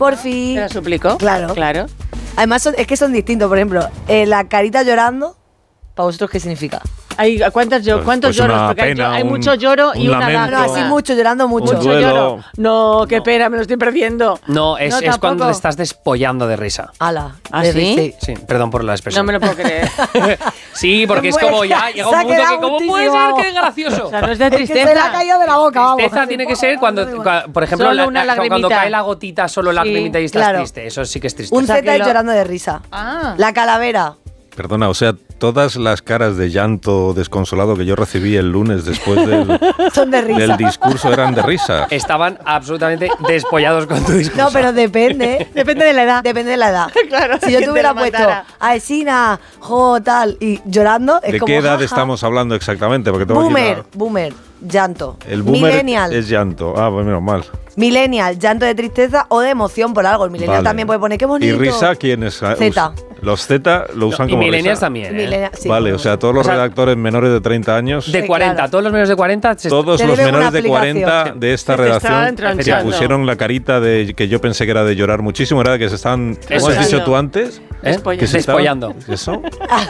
Por fin. ¿Te lo suplicó? Claro. Claro. Además, es que son distintos. Por ejemplo, la carita llorando, ¿para vosotros qué significa? ¿Cuántos lloros? Porque hay mucho lloro y una lágrima. No, así mucho, llorando mucho. Mucho lloro. No, qué pena, me lo estoy perdiendo. No, es cuando te estás despollando de risa. Ala. ¿Ah, sí? Sí, perdón por la expresión. No me lo puedo creer. Sí, porque es como ya llega un punto que ¿cómo puede ser que es gracioso? O sea, no es de tristeza. Es que se le ha caído de la boca, vamos. Tristeza tiene que ser cuando, por ejemplo, cuando cae la gotita, solo lagrimita y estás triste. Eso sí que es triste. Un Z llorando de risa. La calavera. Perdona, o sea, todas las caras de llanto desconsolado que yo recibí el lunes después son de risa. Del discurso eran de risa. Estaban absolutamente despollados con tu discurso. No, pero depende. Depende de la edad. Depende de la edad. Claro. Si yo te hubiera puesto a Esina, tal, y llorando, es ¿de como... qué edad estamos hablando exactamente? Porque tengo Boomer, llanto. El boomer Millennial. es llanto. Ah, pues menos mal. Millennial, llanto de tristeza o de emoción por algo. El millennial también puede poner qué bonito. ¿Y risa quién es? Z. Los Z lo usan como risa. Y millennials risa. también, sí. Vale, o sea, todos los redactores menores de 30 años. De 40, claro. Todos los menores de 40. Todos los menores de 40 de esta redacción que pusieron la carita de que yo pensé que era de llorar muchísimo, era de que se estaban. ¿Cómo has dicho tú antes? Que se despollando. ¿Eso?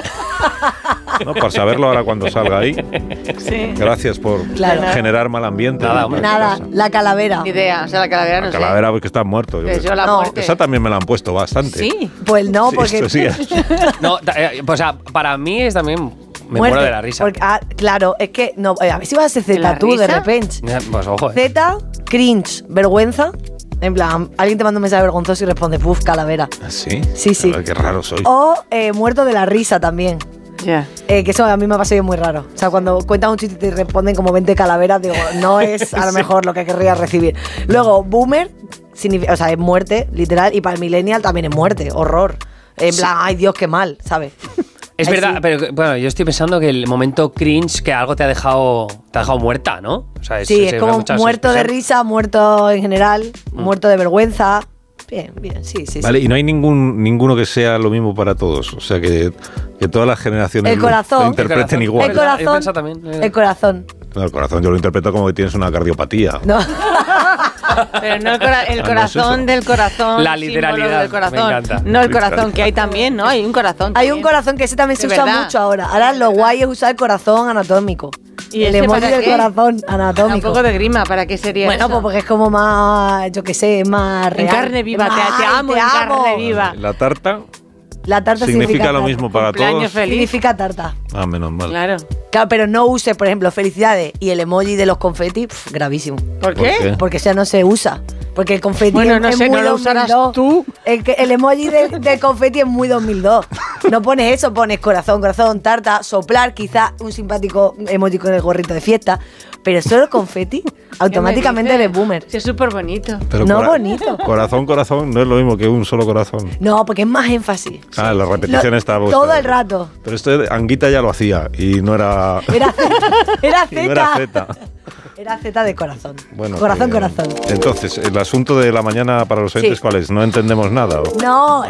No, para saberlo ahora cuando salga ahí. Sí. Gracias por generar mal ambiente. Nada, la calavera. Ni idea, o sea, la calavera la calavera porque está muerto. Yo la muerte. Esa también me la han puesto bastante. Sí. Pues no, porque... Sí, no, o sea, para mí es también... Me muero de la risa. Porque, claro, es que... No, a ver si vas a ser Z tú, de repente. Pues ojo, Z, cringe, vergüenza. En plan, alguien te manda un mensaje vergonzoso y responde, puf, calavera. ¿Sí? Sí, sí. A ver, qué raro soy. O muerto de la risa también. Yeah. Que eso a mí me ha pasado muy raro. O sea, cuando cuentas un chiste y te responden como 20 calaveras, digo, no es a lo mejor lo que querría recibir. Luego, boomer, significa, o sea, es muerte, literal, y para el millennial también es muerte, horror. En plan, ay Dios, qué mal, ¿sabes? Es verdad, pero bueno, yo estoy pensando que el momento cringe, que algo te ha dejado muerta, ¿no? O sea, es como muerto de risa, muerto en general, muerto de vergüenza. Bien, sí. Vale, y no hay ninguno que sea lo mismo para todos. O sea, que todas las generaciones lo interpreten igual. El corazón. No, el corazón yo lo interpreto como que tienes una cardiopatía. No. Pero no el corazón del corazón. La literalidad. Del corazón. Me encanta. No el corazón, que hay también, ¿no? Hay un corazón. Hay un corazón que ese también se usa mucho ahora. Ahora lo guay es usar el corazón anatómico. ¿Y el emoji del corazón anatómico. Un poco de grima, ¿para qué sería eso? Bueno, pues porque es como más, yo qué sé, más real. En carne viva, te amo en carne viva. La tarta. La tarta significa lo mismo para todos. Feliz. Significa tarta. Ah, menos mal. Claro, pero no uses, por ejemplo, felicidades y el emoji de los confetis, gravísimo. ¿Por qué? Porque ya no se usa. Porque el confeti es muy no lo usarás 2002. Tú. El emoji del confeti es muy 2002. No pones eso, pones corazón, tarta, soplar, quizás un simpático emoji con el gorrito de fiesta. Pero solo confeti, automáticamente eres boomer. Sí, es súper bonito. Pero no bonito. Corazón no es lo mismo que un solo corazón. No, porque es más énfasis. Ah, la repetición está... Todo el rato. Pero esto de Anguita ya lo hacía y no era... Era Z. No era Z. Era Z de corazón. Bueno, corazón. Entonces, el asunto de la mañana para los oyentes, ¿cuál es? ¿No entendemos nada? ¿O? No.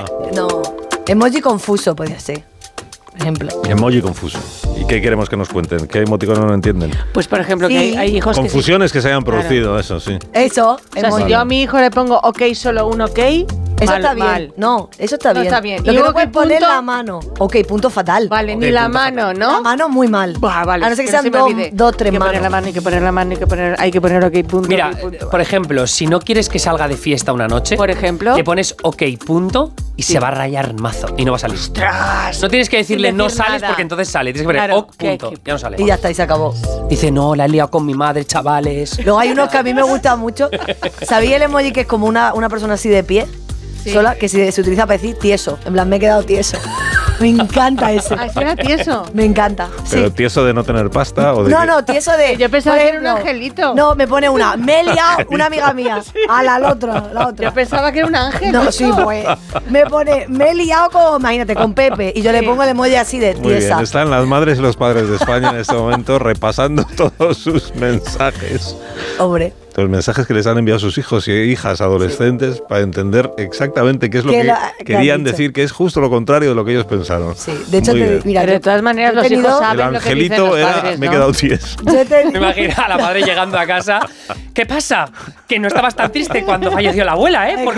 Emoji confuso podría ser. Por ejemplo. Emoji confuso. ¿Y qué queremos que nos cuenten? ¿Qué emoticonos no entienden? Pues, por ejemplo, que hay hijos confusiones que se hayan producido, eso sí. Eso. O sea, si yo a mi hijo le pongo ok, solo un ok... Eso está bien. Mal. No, eso está bien. Está bien. Lo que no puedes poner la mano. Ok, punto fatal. Vale, ni la mano, ¿no? La mano muy mal. Vale. A no ser que sean dos, tres manos. Hay que poner la mano, hay que poner ok, punto. Mira, okay, punto. Por ejemplo, si no quieres que salga de fiesta una noche, por ejemplo, le pones ok, punto, y se va a rayar mazo y no va a salir. ¡Ostras! No tienes que decirle no sales porque entonces sale. Tienes que poner ok, punto. Ya no sale. Y ya está, y se acabó. Dice, no, la he liado con mi madre, chavales. Luego hay unos que a mí me gustan mucho. ¿Sabéis el emoji que es como una persona así de pie? Sí. Sola, que se utiliza para decir tieso. En plan, me he quedado tieso. Me encanta ese. ¿Ah, era tieso? Me encanta. ¿Pero sí. tieso de no tener pasta o de No, tieso de... Yo pensaba que era un angelito. No, me pone una. Me he liado una amiga mía. Sí. La otra. Yo pensaba que era un ángel. No, sí, pues. Me pone, me he liado con, imagínate, con Pepe. Y yo le pongo el emoji así de tiesa. Muy bien, están las madres y los padres de España en este momento repasando todos sus mensajes. Hombre. Los mensajes que les han enviado sus hijos y hijas adolescentes para entender exactamente qué es lo que querían decir, que es justo lo contrario de lo que ellos pensaron. Sí, de hecho, mira, de todas maneras los hijos saben lo que dicen los padres, el angelito era, me he quedado tieso. Me imagino a la madre llegando a casa. ¿Qué pasa? Que no estabas tan triste cuando falleció la abuela, ¿eh? Porque